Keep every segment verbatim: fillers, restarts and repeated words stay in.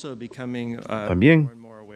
También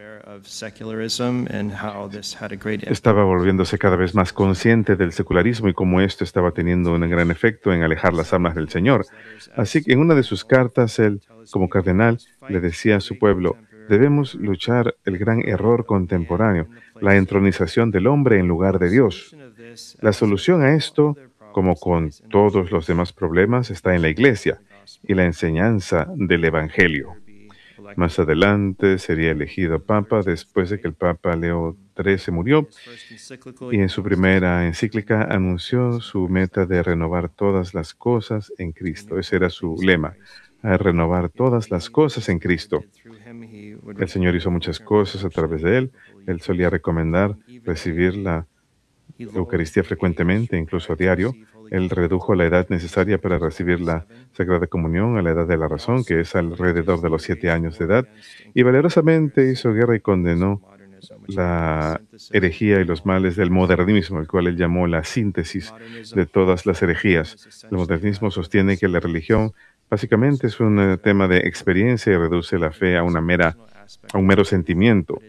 estaba volviéndose cada vez más consciente del secularismo y cómo esto estaba teniendo un gran efecto en alejar las almas del Señor. Así que en una de sus cartas, él, como cardenal, le decía a su pueblo: debemos luchar el gran error contemporáneo, la entronización del hombre en lugar de Dios. La solución a esto, como con todos los demás problemas, está en la Iglesia y la enseñanza del Evangelio. Más adelante sería elegido Papa después de que el Papa Leo trece murió, y en su primera encíclica anunció su meta de renovar todas las cosas en Cristo. Ese era su lema: a renovar todas las cosas en Cristo. El Señor hizo muchas cosas a través de él. Él solía recomendar recibir la Eucaristía frecuentemente, incluso a diario. Él redujo la edad necesaria para recibir la Sagrada Comunión a la edad de la razón, que es alrededor de los siete años de edad, y valerosamente hizo guerra y condenó la herejía y los males del modernismo, el cual él llamó la síntesis de todas las herejías. El modernismo sostiene que la religión básicamente es un tema de experiencia y reduce la fe a una mera a un mero sentimiento.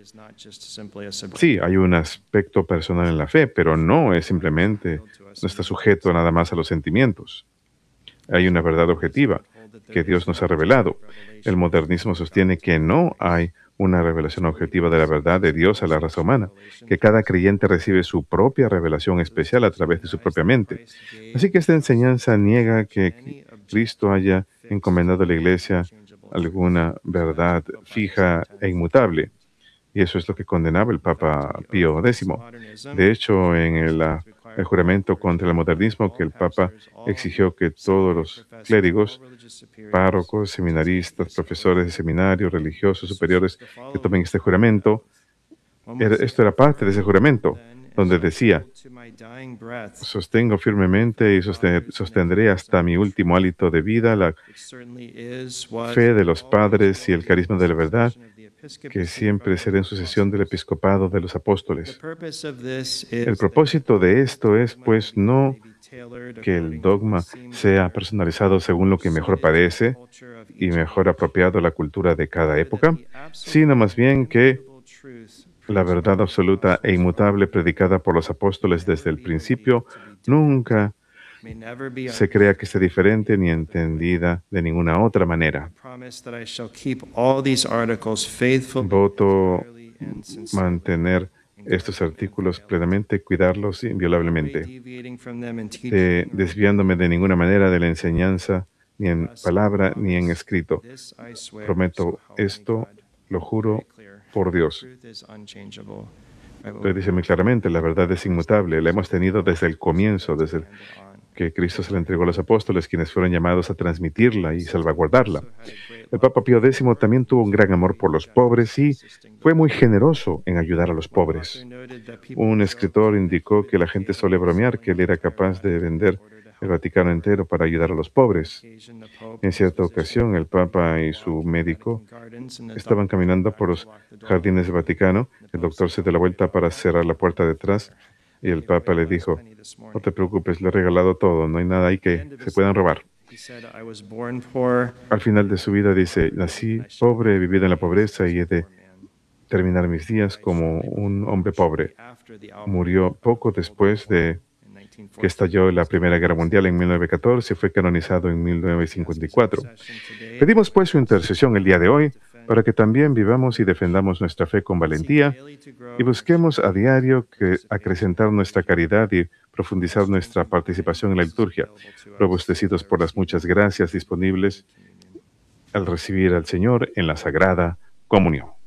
Sí, hay un aspecto personal en la fe, pero no es simplemente, no está sujeto nada más a los sentimientos. Hay una verdad objetiva que Dios nos ha revelado. El modernismo sostiene que no hay una revelación objetiva de la verdad de Dios a la raza humana, que cada creyente recibe su propia revelación especial a través de su propia mente. Así que esta enseñanza niega que Cristo haya encomendado a la Iglesia alguna verdad fija e inmutable. Y eso es lo que condenaba el Papa Pío décimo. De hecho, en el, el juramento contra el modernismo, que el Papa exigió que todos los clérigos, párrocos, seminaristas, profesores de seminarios, religiosos superiores, que tomen este juramento, era, esto era parte de ese juramento, donde decía: sostengo firmemente y sostendré hasta mi último hálito de vida la fe de los padres y el carisma de la verdad, que siempre será en sucesión del episcopado de los apóstoles. El propósito de esto es, pues, no que el dogma sea personalizado según lo que mejor parece y mejor apropiado a la cultura de cada época, sino más bien que la verdad absoluta e inmutable predicada por los apóstoles desde el principio nunca se crea que esté diferente ni entendida de ninguna otra manera. Voto mantener estos artículos plenamente, cuidarlos inviolablemente, de, desviándome de ninguna manera de la enseñanza, ni en palabra ni en escrito. Prometo esto, lo juro por Dios. Lo dice muy claramente: la verdad es inmutable, la hemos tenido desde el comienzo, desde el que Cristo se la entregó a los apóstoles, quienes fueron llamados a transmitirla y salvaguardarla. El Papa Pío décimo también tuvo un gran amor por los pobres y fue muy generoso en ayudar a los pobres. Un escritor indicó que la gente suele bromear que él era capaz de vender el Vaticano entero para ayudar a los pobres. En cierta ocasión, el Papa y su médico estaban caminando por los jardines del Vaticano. El doctor se dio la vuelta para cerrar la puerta detrás y el Papa le dijo: no te preocupes, le he regalado todo, no hay nada ahí que se puedan robar. Al final de su vida dice: nací pobre, he vivido en la pobreza y he de terminar mis días como un hombre pobre. Murió poco después de que estalló la Primera Guerra Mundial en mil novecientos catorce y fue canonizado en mil novecientos cincuenta y cuatro. Pedimos pues su intercesión el día de hoy para que también vivamos y defendamos nuestra fe con valentía y busquemos a diario que acrecentar nuestra caridad y profundizar nuestra participación en la liturgia, robustecidos por las muchas gracias disponibles al recibir al Señor en la Sagrada Comunión.